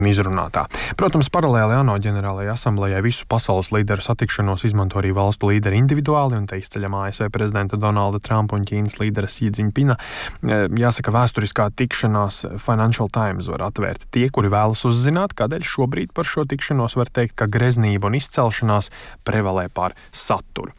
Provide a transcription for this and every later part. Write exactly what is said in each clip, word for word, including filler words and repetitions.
izrunātā. Protams, paralēli ANO ģenerālajai asamblējai visu pasaules līderu satikšanos izmanto arī valstu līderi individuāli, un te izceļam A S V prezidenta Donalda Trumpa un Ķīnas līdera Xi Jinpinga. Jāsaka, vēsturiskā tikšanās Financial Times var atvērt tie, kuri vēlas uzzināt, kādēļ šobrīd par šo tikšanos var teikt, ka greznība un izcelšanās prevalē pār saturu.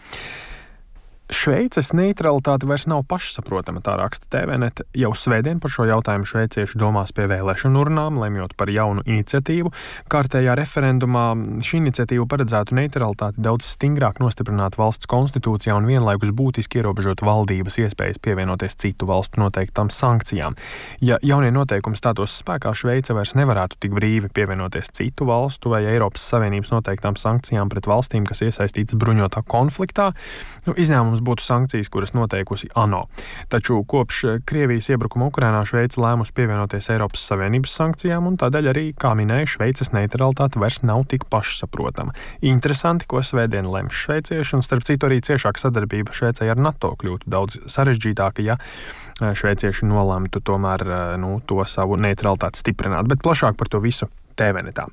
Šveices neutralitāte vairs nav pašsaprotama, tā raksta T V net. Jau svētdien par šo jautājumu šveicieši domās pie vēlēšanu urnām, lemjot par jaunu iniciatīvu. Kārtējā referendumā šī iniciatīva paredzētu neutralitāti daudz stingrāk nostiprināt valsts konstitūcijā un vienlaikus būtiski ierobežot valdības iespējas pievienoties citu valstu noteiktām sankcijām. Ja jaunie noteikumi stātos spēkā, Šveice vairs nevarētu tik brīvi pievienoties citu valstu vai Eiropas Savienības noteiktām sankcijām pret valstīm, kas iesaistītas bruņotā konfliktā. Nu, izņēmums būtu sankcijas, kuras noteikusi ANO. Taču kopš Krievijas iebrukuma Ukrainā Šveice lēmusi pievienoties Eiropas Savienības sankcijām, un tādēļ arī, kā minēja, Šveices neutralitāte vairs nav tik pašsaprotama. Interesanti, ko svētdien lems šveicieši, un starp citu arī ciešāka sadarbība Šveicei ar NATO kļūtu daudz sarežģītāka, ja šveicieši nolemtu tomēr nu, to savu neutralitāti stiprināt. Bet plašāk par to visu T V netā.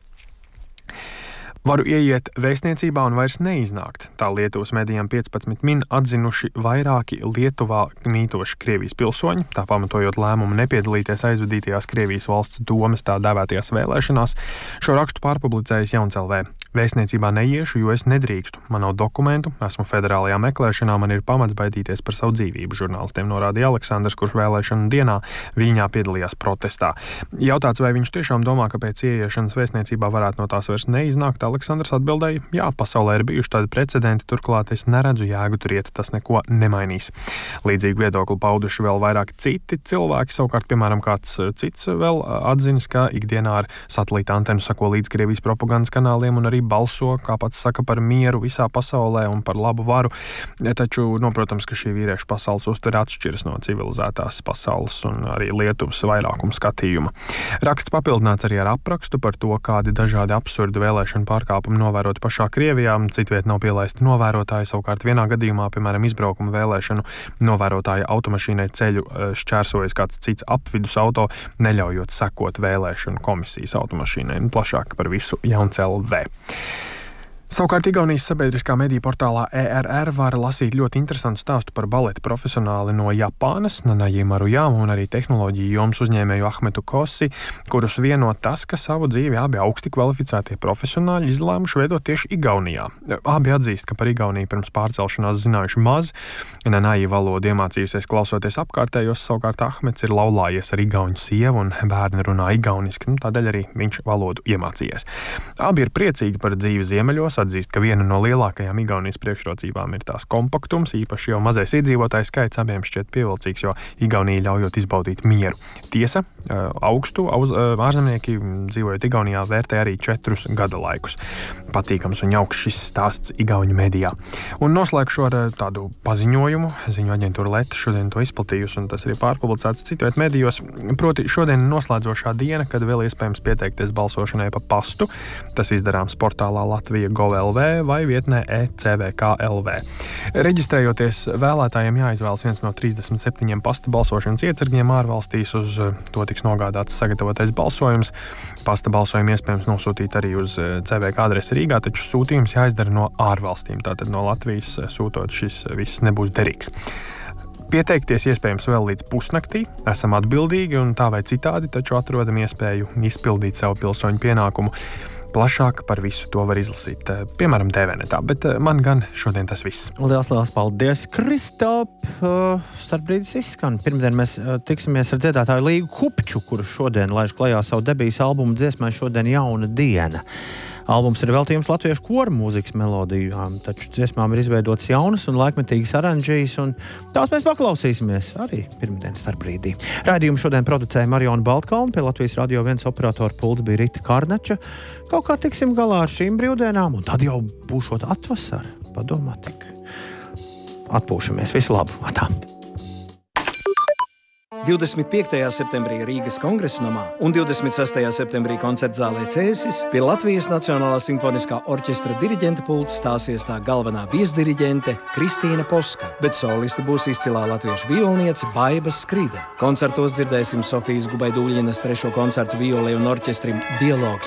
Varu ieiet vēstniecībā un vairs neiznākt. Tā Lietuvas medijām piecpadsmit min atzinuši vairāki Lietuvā mītoši Krievijas pilsoņi, tā pamatojot lēmumu nepiedalīties aizvadītajās Krievijas valsts domes tā dēvētajās vēlēšanās. Šo rakstu pārpublicējis Jauns L V. Vēstniecībā neiešu, jo es nedrīkstu. Man nav dokumentu, esmu federālajā meklēšanā, man ir pamats baidīties par savu dzīvību, žurnālistiem norādīja Aleksandrs, kurš vēlēšanu dienā Viļņā piedalījās protestā. Jautāts, vai viņš tiešām domā, ka pēc ieiešanas vēstniecībā varētu no tās vairs neiznākt, Aleksandrs atbildēja, jā, pasaulē ir bijuši tādi precedenti, turklāt es neredzu jēgu tur iet, tas neko nemainīs. Līdzīgu viedokli pauduši vēl vairāk citi cilvēki, savukārt, piemēram, kāds cits vēl atzinis, ka ikdienā ar satelīta antenu sako līdz Krievijas propagandas kanāliem un arī balso, kā pats saka, par mieru visā pasaulē un par labu varu. Taču, nu, protams, ka šī vīriešu pasaules uztvere atšķiras no civilizētās pasaules un arī Lietuvas vairākuma skatījuma. Raksts papildināts arī ar aprakstu par to, kādi dažādi absurdi vēlēšanu pārkāpumi novēroti pašā Krievijā. Citviet nav pielaisti novērotāji, savukārt vienā gadījumā, piemēram, izbraukuma vēlēšanu novērotāja automašīnai ceļu šķērsojas kāds cits apvidus auto, neļaujot sekot vēlēšanu komisijas automašīnai. Plašāk par visu Jauns L V. Savukārt Igaunijas sabiedriskā mediju portālā E R R var lasīt ļoti interesantu stāstu par baleta profesionāli no Japānas, Nanaji Marujāmu, un arī tehnoloģiju jomas uzņēmēju Ahmetu Kosi, kurus vieno tas, ka savu dzīvi abi augsti kvalificētie profesionāļi izlēmuši veidot tieši Igaunijā. Abi atzīst, ka par Igauniju pirms pārcelšanās zinājuši maz. Nanaji valodu iemācījusies klausoties apkārtējos, savukārt Ahmets ir laulājies ar igauņu sievu un bērni runā igauniski, nu, tādēļ arī viņš valodu iemācījies. Abi ir priecīgi par dzīvi ziemeļos, atzīst, ka viena no lielākajām Igaunijas priekšrocībām ir tās kompaktums, īpaši jau mazais iedzīvotāju skaits abiem šķiet pievilcīgs, jo Igaunija ļaujot izbaudīt mieru. Tiesa, augstu ārzemnieki dzīvojot Igaunijā vērtē arī četrus gada laikus. Patīkams un jauks šis stāsts Igauņu medijā. Un noslēgšu ar tādu paziņojumu. Ziņu aģentūra Leta šodien to izplatījusi, un tas arī pārpublicēts citviet medijos. Proti šodien noslēdzošā diena, kad vēl iespējams pieteikties balsošanai pa pastu. Tas izdarāms portālā Latvija Gov L V vai vietnē E C V K L V. Reģistrējoties, vēlētājiem jāizvēlas viens no trīsdesmit septiņiem pasta balsošanas iecirkņiem ārvalstīs, uz to tiks nogādāts sagatavotais balsojums. Pasta balsojumu iespējams nosūtīt arī uz C V K adresi Rīgā, taču sūtījums jāizdara no ārvalstīm, tātad no Latvijas sūtot šis viss nebūs derīgs. Pieteikties iespējams vēl līdz pusnaktī, esam atbildīgi un tā vai citādi, taču atrodam iespēju izpildīt savu pilsoņu pienākumu. Plašāk par visu to var izlasīt, piemēram, T V netā, bet man gan šodien tas viss. Liels, liels paldies, Kristop! Starpbrīdis izskan. Pirmdien mēs tiksimies ar dziedātāju Līgu Kupču, kurš šodien laiž klajā savu debijas albumu dziesmai Šodien jauna diena. Albums ir veltījums latviešu koru mūzikas melodijām, taču dziesmām ir izveidotas jaunas un laikmetīgas aranžijas, un tās mēs paklausīsimies arī pirmdien starpbrīdī. Raidījumu šodien producēja Mariona Baltkalna, pie Latvijas Radio viens operatora pults bija Rita Karnača. Kaut kā tiksim galā ar šīm brīvdienām, un tad jau būšot atvasara. Padomā tik. Atpūšamies. Visu labu. Atā. divdesmit piektajā septembrī Rīgas Kongresa namā un divdesmit sestajā septembrī koncertzālē Cēsis pie Latvijas Nacionālā simfoniskā orķestra diriģenta pults stāsies tā galvenā viesdiriģente Kristīna Poska, bet solisti būs izcilā latviešu violniece Baiba Skride. Koncertos dzirdēsim Sofijas Gubaidūļinas trešo koncertu violei un orķestrim Dialogs